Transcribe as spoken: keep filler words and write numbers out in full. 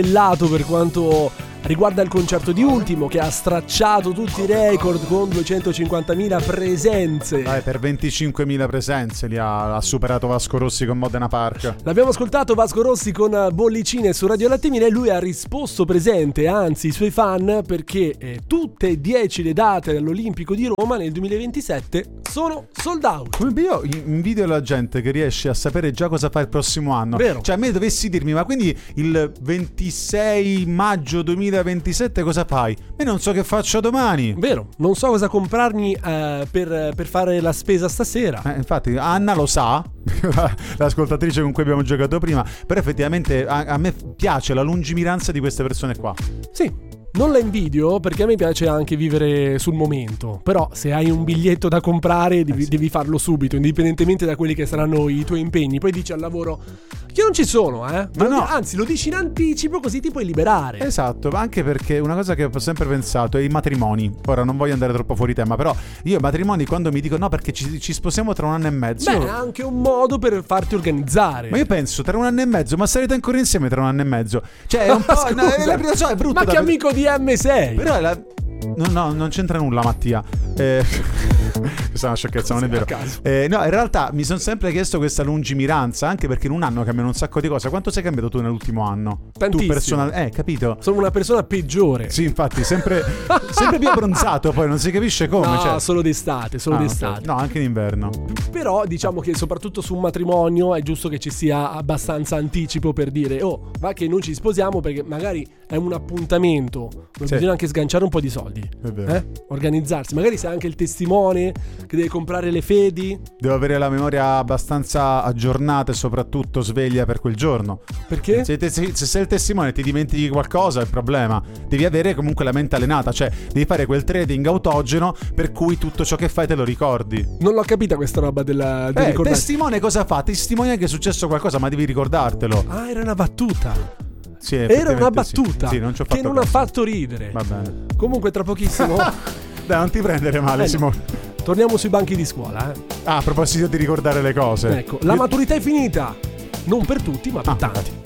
lato per quanto riguarda il concerto di Ultimo, che ha stracciato tutti i record con duecentocinquantamila presenze. Dai, per venticinquemila presenze li ha, ha superato Vasco Rossi con Modena Park. L'abbiamo ascoltato Vasco Rossi con Bollicine su Radio Lattimina e lui ha risposto presente, anzi i suoi fan, perché eh, tutte e dieci le date all'Olimpico di Roma nel duemilaventisette sono sold out. Io invidio la gente che riesce a sapere già cosa fa il prossimo anno. Vero. Cioè a me dovessi dirmi, ma quindi il ventisei maggio duemilaventisette cosa fai? Ma non so che faccio domani. Vero, non so cosa comprarmi eh, per, per fare la spesa stasera. Eh, infatti Anna lo sa, l'ascoltatrice con cui abbiamo giocato prima, però effettivamente a, a me piace la lungimiranza di queste persone qua. Sì. Non la invidio perché a me piace anche vivere sul momento. Però se hai un biglietto da comprare devi, eh sì. devi farlo subito, indipendentemente da quelli che saranno i tuoi impegni. Poi dici al lavoro io non ci sono, eh Ma no. Anzi lo dici in anticipo, così ti puoi liberare. Esatto, anche perché una cosa che ho sempre pensato è i matrimoni. Ora non voglio andare troppo fuori tema, però io i matrimoni quando mi dicono no perché ci, ci sposiamo tra un anno e mezzo. Beh, io... è anche un modo per farti organizzare. Ma io penso tra un anno e mezzo, ma sarete ancora insieme tra un anno e mezzo? Cioè è un po'... no, è, è, so, è brutto. Ma da... che amico di M sei? Però è la... No, no, non c'entra nulla Mattia. Eh... Questa è una sciocchezza, non è vero. Eh, no, in realtà mi sono sempre chiesto questa lungimiranza, anche perché in un anno cambiano un sacco di cose. Quanto sei cambiato tu nell'ultimo anno? Tantissimo. Tu personal... Eh, capito? Sono una persona peggiore. Sì, infatti, sempre, sempre più abbronzato, poi non si capisce come. No, cioè... solo d'estate, solo ah, d'estate. Okay. No, anche in inverno. Però diciamo che soprattutto su un matrimonio è giusto che ci sia abbastanza anticipo per dire oh, va che noi ci sposiamo perché magari è un appuntamento, ma sì. bisogna anche sganciare un po' di soldi, è vero. Eh? Organizzarsi, magari sei anche il testimone che deve comprare le fedi. Devo avere la memoria abbastanza aggiornata e soprattutto sveglia per quel giorno. Perché? Se, te, se sei il testimone e ti dimentichi qualcosa è il problema. Devi avere comunque la mente allenata, cioè devi fare quel trading autogeno per cui tutto ciò che fai te lo ricordi. Non l'ho capita questa roba della, del eh, ricordarsi. testimone cosa fa? Testimonia che è successo qualcosa, ma devi ricordartelo. Ah, era una battuta. Sì, era una battuta sì. Sì, non ci ho che fatto non caso. ha fatto ridere. Va bene. Comunque tra pochissimo dai, non ti prendere male, eh, Simone. No. Torniamo sui banchi di scuola, eh. Ah, a proposito di ricordare le cose. Ecco, la Io... maturità è finita. Non per tutti, ma per ah. tanti.